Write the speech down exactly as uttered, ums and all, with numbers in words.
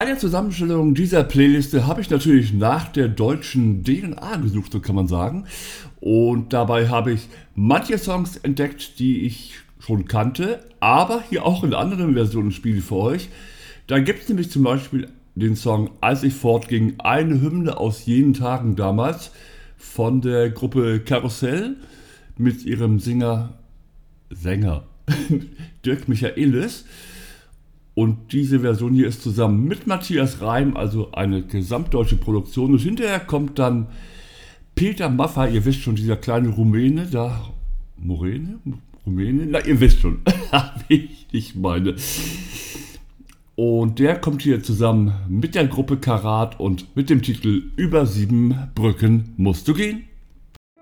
Bei der Zusammenstellung dieser Playliste habe ich natürlich nach der deutschen D N A gesucht, so kann man sagen. Und dabei habe ich manche Songs entdeckt, die ich schon kannte, aber hier auch in anderen Versionen spiele ich für euch. Da gibt es nämlich zum Beispiel den Song Als ich fortging, eine Hymne aus jenen Tagen damals von der Gruppe Karussell mit ihrem Singer, Sänger Dirk Michaelis. Und diese Version hier ist zusammen mit Matthias Reim, also eine gesamtdeutsche Produktion. Und hinterher kommt dann Peter Maffay, ihr wisst schon, dieser kleine Rumäne, da, Morene? Rumäne? Na, ihr wisst schon, wie ich meine. Und der kommt hier zusammen mit der Gruppe Karat und mit dem Titel Über sieben Brücken musst du gehen.